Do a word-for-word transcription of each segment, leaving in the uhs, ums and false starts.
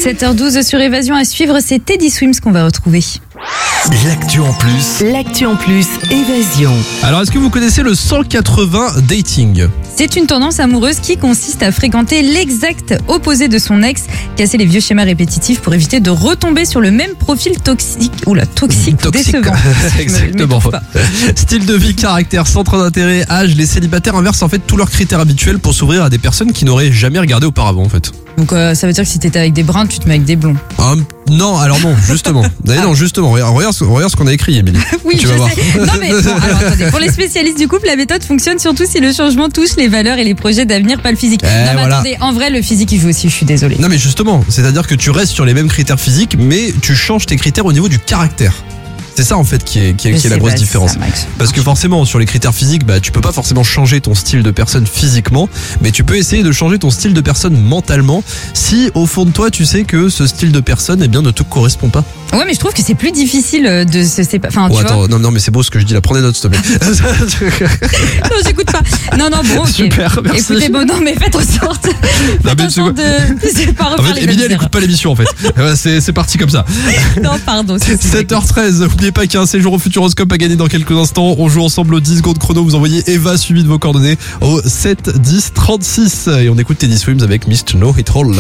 sept heures douze sur Évasion à suivre, c'est Teddy Swims qu'on va retrouver. L'actu en plus. L'actu en plus, Évasion. Alors, est-ce que vous connaissez le cent quatre-vingts dating ? C'est une tendance amoureuse qui consiste à fréquenter l'exact opposé de son ex, casser les vieux schémas répétitifs pour éviter de retomber sur le même profil toxique, oula, toxique, Toxique. décevant. Exactement. Style de vie, caractère, centre d'intérêt, âge, les célibataires inversent en fait tous leurs critères habituels pour s'ouvrir à des personnes qui n'auraient jamais regardé auparavant en fait. Donc euh, ça veut dire que si t'étais avec des bruns, tu te mets avec des blonds. Ah, non, alors non, justement. Non, non, justement. Regarde, regarde, ce- regarde ce qu'on a écrit, Émilie. Oui, Tu je vas voir. sais. Non mais bon, alors attendez. Pour les spécialistes du couple, la méthode fonctionne surtout si le changement touche les valeurs et les projets d'avenir, pas le physique. Eh, non mais voilà. attendez, en vrai, le physique il joue aussi. Je suis désolée. Non mais justement, c'est-à-dire que tu restes sur les mêmes critères physiques, mais tu changes tes critères au niveau du caractère. C'est ça en fait qui est, qui est, Je qui est la sais grosse pas si différence. ça marche. Parce que forcément, sur les critères physiques, bah, tu peux pas forcément changer ton style de personne physiquement, mais tu peux essayer de changer ton style de personne mentalement, si au fond de toi, tu sais que ce style de personne, eh bien, ne te correspond pas. Ouais, mais je trouve que c'est plus difficile de se séparer. Enfin, Oh, tu attends, vois. non, non, mais c'est beau ce que je dis là, prenez note, s'il te plaît. Non, j'écoute pas. Non, non, bon, ok. Super, merci. Écoutez, bon, non, mais faites en sorte. Non, Faites mais en c'est sorte de. C'est pas En refaire fait, les Émilie, mêmes elle erreurs. écoute pas l'émission en fait. Euh, c'est, c'est parti comme ça. Non, pardon. c'est- c'est- sept heures treize, n'oubliez pas qu'il y a un séjour au Futuroscope à gagner dans quelques instants. On joue ensemble aux dix secondes chrono. Vous envoyez Eva suivi de vos coordonnées au sept dix trente-six. Et on écoute Teddy Swims avec mister No It All.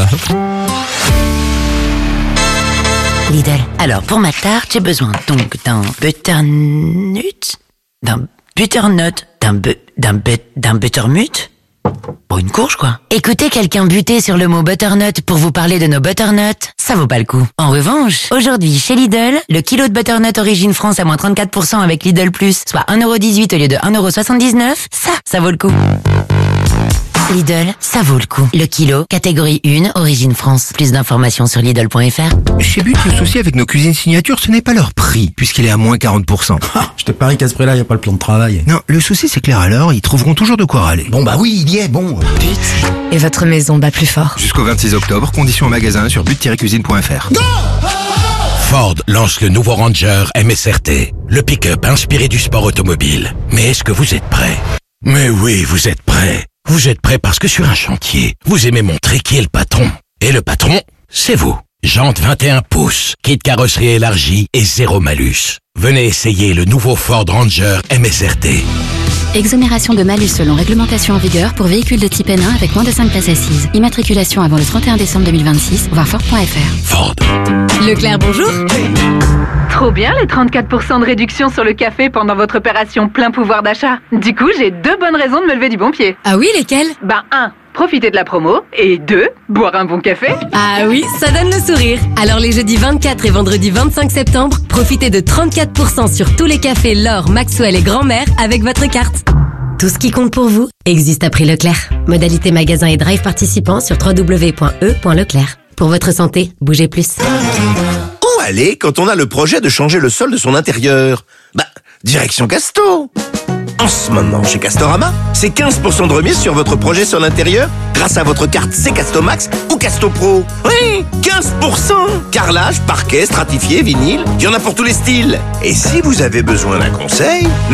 Lidl. Alors, pour ma tarte, j'ai besoin donc d'un butternut, d'un butternut, d'un bu, d'un but, d'un buttermut. Pour une courge, quoi. Écoutez quelqu'un buter sur le mot butternut pour vous parler de nos butternuts, ça vaut pas le coup. En revanche, aujourd'hui, chez Lidl, le kilo de butternut origine France à moins trente-quatre pour cent avec Lidl Plus, soit un euro dix-huit au lieu de un euro soixante-dix-neuf, ça, ça vaut le coup. Lidl, ça vaut le coup. Le kilo, catégorie un, origine France. Plus d'informations sur Lidl point F R. Chez But, le souci avec nos cuisines signatures, ce n'est pas leur prix, puisqu'il est à moins quarante pour cent. Ah, je te parie qu'à ce prix-là, il n'y a pas le plan de travail. Non, le souci c'est clair alors, ils trouveront toujours de quoi râler. Bon bah oui, il y est, bon. Et votre maison bat plus fort. Jusqu'au vingt-six octobre, conditions en magasin sur but tiret cuisine point F R. Ford lance le nouveau Ranger M S R T, le pick-up inspiré du sport automobile. Mais est-ce que vous êtes prêts ? Mais oui, vous êtes prêts. Vous êtes prêts parce que sur un chantier, vous aimez montrer qui est le patron. Et le patron, c'est vous. Jantes vingt et un pouces, kit carrosserie élargie et zéro malus. Venez essayer le nouveau Ford Ranger M S R T. Exonération de malus selon réglementation en vigueur pour véhicules de type N un avec moins de cinq places assises. Immatriculation avant le trente et un décembre deux mille vingt-six, voir Ford point F R. Ford. Leclerc, bonjour. Trop bien les trente-quatre pour cent de réduction sur le café pendant votre opération plein pouvoir d'achat. Du coup, j'ai deux bonnes raisons de me lever du bon pied. Ah oui, lesquels? Ben un, profiter de la promo. Et deux, boire un bon café. Ah oui, ça donne le sourire. Alors les jeudis vingt-quatre et vendredi vingt-cinq septembre, profitez de trente-quatre pour cent sur tous les cafés L'Or, Maxwell et Grand-Mère avec votre carte. Tout ce qui compte pour vous existe à prix Leclerc. Modalité magasin et drive participants sur w w w point e point leclerc. Pour votre santé, bougez plus. Où aller quand on a le projet de changer le sol de son intérieur? Bah, direction Casto. En ce moment, chez Castorama, c'est quinze pour cent de remise sur votre projet sur l'intérieur grâce à votre carte C Casto Max ou Casto Pro. Oui, quinze pour cent. Carrelage, parquet, stratifié, vinyle, il y en a pour tous les styles. Et si vous avez besoin d'un conseil,